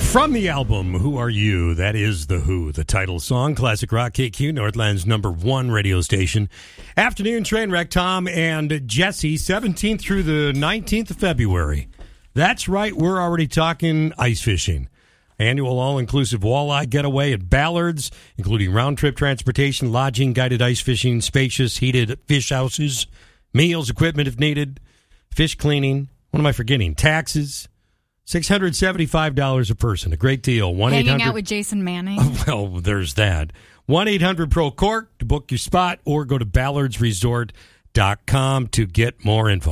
From the album Who Are You? That is The Who, the title song. Classic Rock KQ, Northland's #1 radio station. Afternoon train wreck, Tom and Jesse, 17th through the 19th of February. That's right, we're already talking ice fishing. Annual all-inclusive walleye getaway at Ballards, including round-trip transportation, lodging, guided ice fishing, spacious heated fish houses, meals, equipment if needed, fish cleaning. What am I forgetting? Taxes. $675 a person. A great deal. Hanging out with Jason Manning. Well, there's that. 1-800-PRO-CORK to book your spot or go to ballardsresort.com to get more info.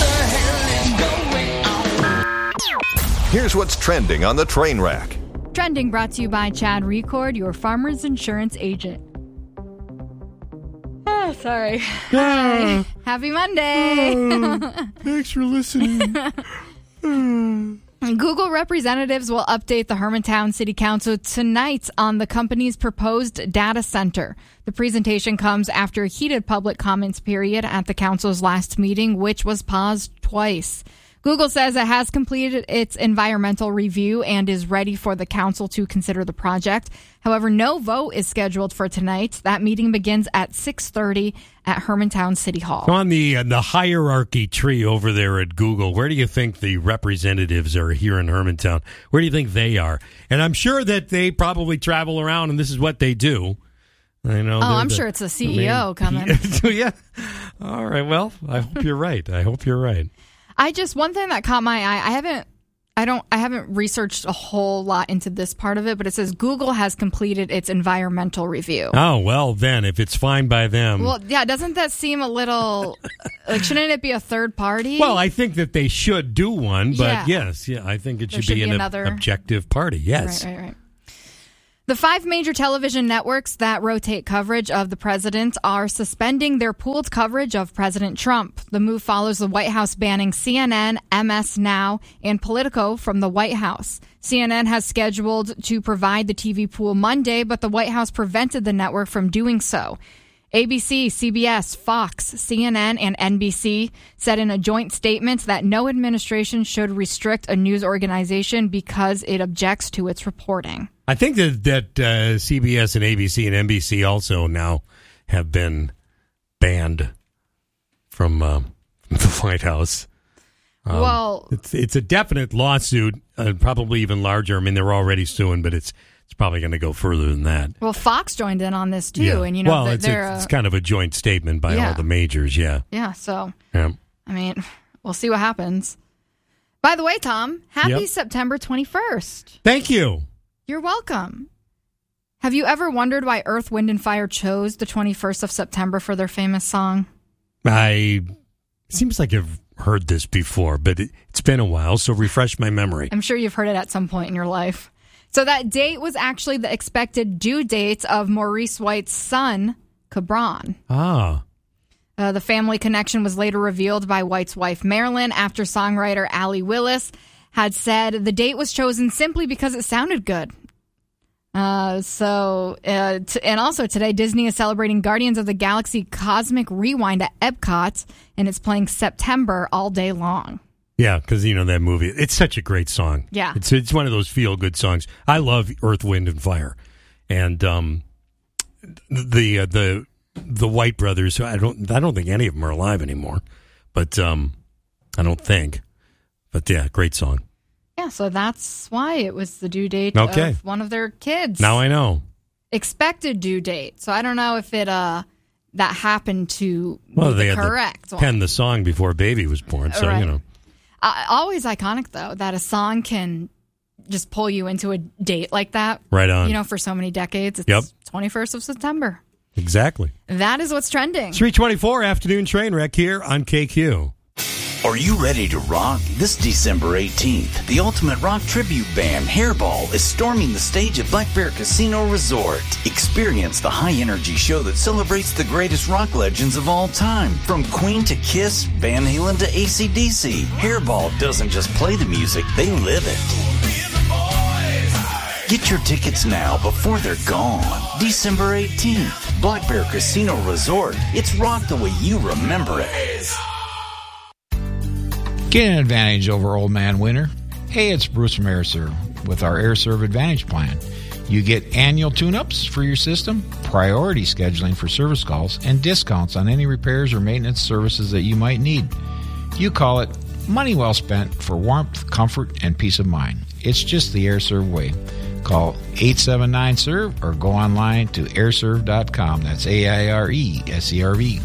Here's what's trending on the train rack. Trending brought to you by Chad Record, your farmer's insurance agent. Oh, sorry. Hi. Happy Monday. Thanks for listening. Google representatives will update the Hermantown City Council tonight on the company's proposed data center. The presentation comes after a heated public comments period at the council's last meeting, which was paused twice. Google says it has completed its environmental review and is ready for the council to consider the project. However, no vote is scheduled for tonight. That meeting begins at 6:30 at Hermantown City Hall. On the hierarchy tree over there at Google, where do you think the representatives are here in Hermantown? Where do you think they are? And I'm sure that they probably travel around and this is what they do. I know. I'm sure it's a CEO coming. Yeah. All right. Well, I hope you're right. One thing that caught my eye, I haven't researched a whole lot into this part of it, but it says Google has completed its environmental review. Oh, well, then, if it's fine by them. Well, yeah, doesn't that seem a little, shouldn't it be a third party? Well, I think that they should do one, but yes, I think it should be another objective party, yes. Right. The 5 major television networks that rotate coverage of the president are suspending their pooled coverage of President Trump. The move follows the White House banning CNN, MS Now, and Politico from the White House. CNN has scheduled to provide the TV pool Monday, but the White House prevented the network from doing so. ABC, CBS, Fox, CNN, and NBC said in a joint statement that no administration should restrict a news organization because it objects to its reporting. I think that CBS and ABC and NBC also now have been banned from the White House. Well, it's a definite lawsuit, probably even larger. I mean, they're already suing, but it's probably going to go further than that. Well, Fox joined in on this too, yeah. And it's kind of a joint statement by all the majors. Yeah. So yeah. I mean, we'll see what happens. By the way, Tom, happy September 21st. Thank you. You're welcome. Have you ever wondered why Earth, Wind & Fire chose the 21st of September for their famous song? Seems like I've heard this before, but it's been a while, so refresh my memory. I'm sure you've heard it at some point in your life. So that date was actually the expected due date of Maurice White's son, Cabron. Ah. The family connection was later revealed by White's wife, Marilyn, after songwriter Allie Willis had said the date was chosen simply because it sounded good. And also today, Disney is celebrating Guardians of the Galaxy Cosmic Rewind at Epcot, and it's playing September all day long. Yeah, because, that movie, it's such a great song. Yeah. It's one of those feel-good songs. I love Earth, Wind & Fire. And the White brothers, I don't think any of them are alive anymore. But I don't think. But, yeah, great song. Yeah, so that's why it was the due date of one of their kids. Now I know. Expected due date. So I don't know if it that happened to be they the correct had to pen the song before baby was born. So, right. Always iconic, though, that a song can just pull you into a date like that. Right on. For so many decades. It's 21st of September. Exactly. That is what's trending. 324 afternoon train wreck here on KQ. Are you ready to rock? This December 18th, the ultimate rock tribute band, Hairball, is storming the stage at Black Bear Casino Resort. Experience the high-energy show that celebrates the greatest rock legends of all time. From Queen to Kiss, Van Halen to AC/DC, Hairball doesn't just play the music, they live it. Get your tickets now before they're gone. December 18th, Black Bear Casino Resort. It's rock the way you remember it. Get an advantage over Old Man Winter Hey, it's Bruce from AirServe with our AirServe Advantage plan. You get annual tune-ups for your system, priority scheduling for service calls, and discounts on any repairs or maintenance services that you might need. You call it money well spent for warmth, comfort, and peace of mind. It's just the AirServe way. Call 879-SERVE or go online to airserve.com. That's AIRESERV.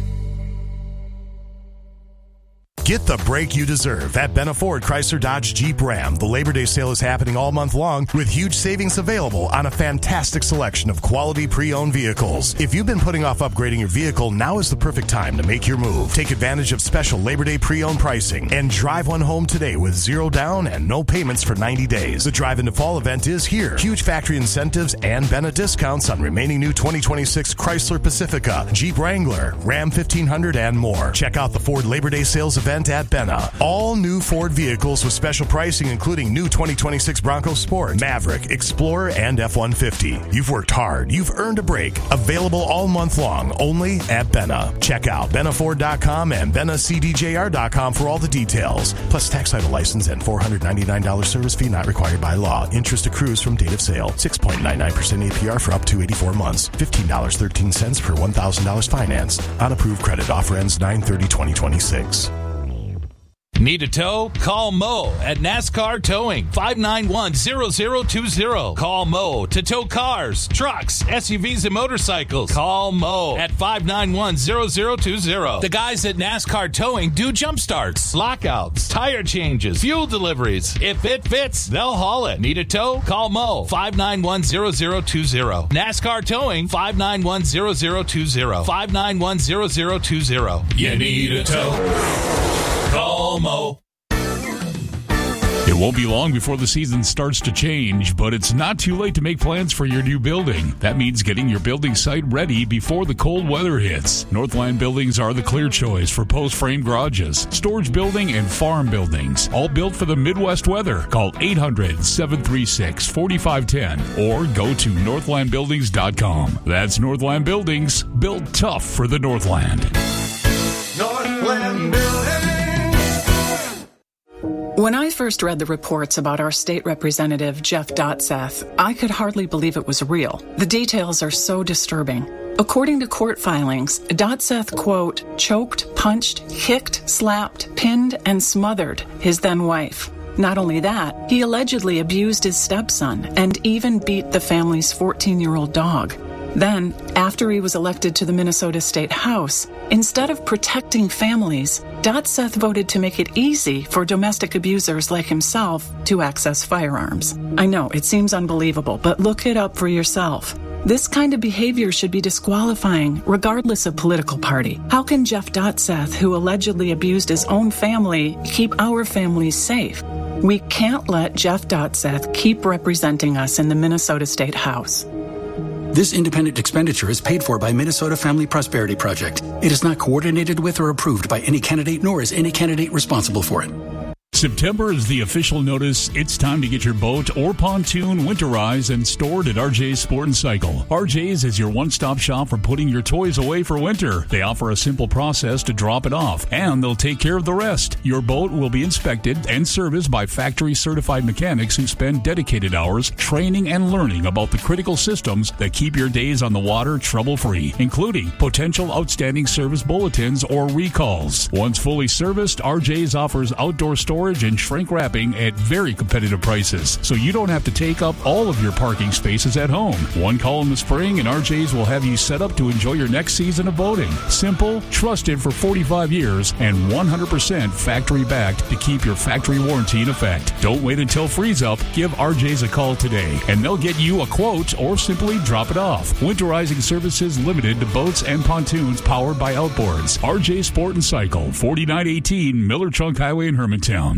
Get the break you deserve at Benna Ford Chrysler Dodge Jeep Ram. The Labor Day sale is happening all month long with huge savings available on a fantastic selection of quality pre-owned vehicles. If you've been putting off upgrading your vehicle, now is the perfect time to make your move. Take advantage of special Labor Day pre-owned pricing and drive one home today with zero down and no payments for 90 days. The Drive into Fall event is here. Huge factory incentives and Benna discounts on remaining new 2026 Chrysler Pacifica, Jeep Wrangler, Ram 1500, and more. Check out the Ford Labor Day sales event at Benna. All new Ford vehicles with special pricing, including new 2026 Bronco Sport, Maverick, Explorer, and F-150. You've worked hard. You've earned a break. Available all month long, only at Benna. Check out BennaFord.com and BennaCDJR.com for all the details. Plus tax title license and $499 service fee not required by law. Interest accrues from date of sale. 6.99% APR for up to 84 months. $15.13 per $1,000 financed. On approved credit. Offer ends 9/30/2026. Need a tow? Call Mo at NASCAR Towing, 591-0020. Call Mo to tow cars, trucks, SUVs, and motorcycles. Call Mo at 591-0020. The guys at NASCAR Towing do jump starts, lockouts, tire changes, fuel deliveries. If it fits, they'll haul it. Need a tow? Call Mo, 591-0020. NASCAR Towing, 591-0020. 591-0020. You need a tow? Call Mo. It won't be long before the season starts to change, but it's not too late to make plans for your new building. That means getting your building site ready before the cold weather hits. Northland Buildings are the clear choice for post-frame garages, storage building, and farm buildings, all built for the Midwest weather. Call 800-736-4510 or go to northlandbuildings.com. That's Northland Buildings, built tough for the Northland. Northland Buildings. When I first read the reports about our state representative, Jeff Dotseth, I could hardly believe it was real. The details are so disturbing. According to court filings, Dotseth, quote, choked, punched, kicked, slapped, pinned, and smothered his then wife. Not only that, he allegedly abused his stepson and even beat the family's 14-year-old dog. Then, after he was elected to the Minnesota State House, instead of protecting families, Dotseth voted to make it easy for domestic abusers like himself to access firearms. I know, it seems unbelievable, but look it up for yourself. This kind of behavior should be disqualifying, regardless of political party. How can Jeff Dotseth, who allegedly abused his own family, keep our families safe? We can't let Jeff Dotseth keep representing us in the Minnesota State House. This independent expenditure is paid for by Minnesota Family Prosperity Project. It is not coordinated with or approved by any candidate, nor is any candidate responsible for it. September is the official notice it's time to get your boat or pontoon winterized and stored at RJ's Sport and Cycle. RJ's is your one-stop shop for putting your toys away for winter. They offer a simple process to drop it off, and they'll take care of the rest. Your boat will be inspected and serviced by factory-certified mechanics who spend dedicated hours training and learning about the critical systems that keep your days on the water trouble-free, including potential outstanding service bulletins or recalls. Once fully serviced, RJ's offers outdoor storage and shrink wrapping at very competitive prices, so you don't have to take up all of your parking spaces at home. One call in the spring and RJ's will have you set up to enjoy your next season of boating. Simple, trusted for 45 years, and 100% factory backed to keep your factory warranty in effect. Don't wait until freeze up. Give RJ's a call today, and they'll get you a quote or simply drop it off. Winterizing services limited to boats and pontoons powered by outboards. RJ Sport and Cycle, 4918 Miller Trunk Highway in Hermantown.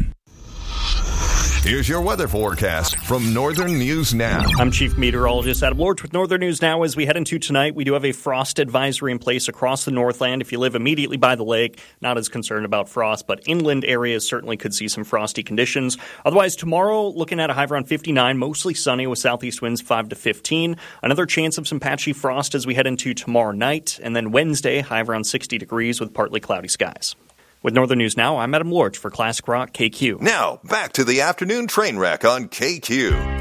Here's your weather forecast from Northern News Now. I'm Chief Meteorologist Adam Lorch with Northern News Now. As we head into tonight, we do have a frost advisory in place across the Northland. If you live immediately by the lake, not as concerned about frost, but inland areas certainly could see some frosty conditions. Otherwise, tomorrow, looking at a high of around 59, mostly sunny with southeast winds 5 to 15. Another chance of some patchy frost as we head into tomorrow night. And then Wednesday, high of around 60 degrees with partly cloudy skies. With Northern News Now, I'm Adam Lorch for Classic Rock KQ. Now, back to the afternoon train wreck on KQ.